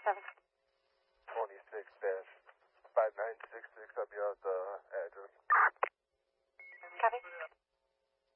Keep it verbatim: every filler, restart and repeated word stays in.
seven. twenty-six dash five nine six six, I'll be out the address.